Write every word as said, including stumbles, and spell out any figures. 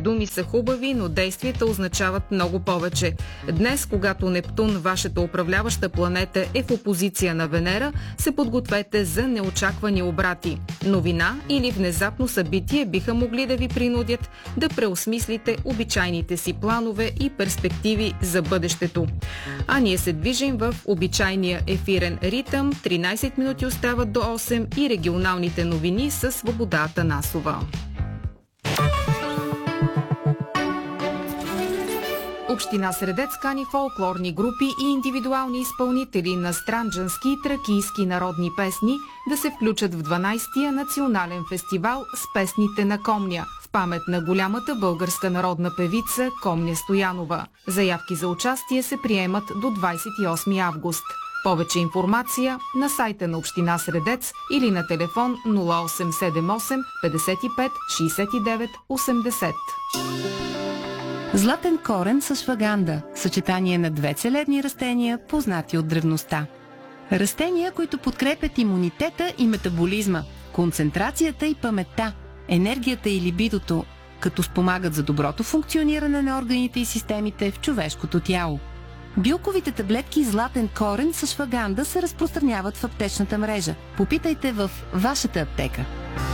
думи са хубави, но действията означават много повече. Днес, когато Нептун, вашата управляваща планета, е в опозиция на Венера, се подгответе за неочаквани обрати. Новина или внезапно събитие биха могли да ви принудят да преосмислите обичайните си планове и перспективи за бъдещето. А ние се движим в обичайния ефирен ритъм. тринайсет минути остават до осем и регионалните новини с Свобода Атанасова. Община Средец кани фолклорни групи и индивидуални изпълнители на странджански и тракийски народни песни да се включат в дванайсетия национален фестивал с песните на Комня в памет на голямата българска народна певица Комня Стоянова. Заявки за участие се приемат до двайсет и осми август. Повече информация на сайта на Община Средец или на телефон нула осем седем осем петдесет и пет шейсет и девет осемдесет. Златен корен с шваганда – съчетание на две целебни растения, познати от древността. Растения, които подкрепят имунитета и метаболизма, концентрацията и паметта, енергията и либидото, като спомагат за доброто функциониране на органите и системите в човешкото тяло. Билковите таблетки златен корен с шваганда се разпространяват в аптечната мрежа. Попитайте в вашата аптека.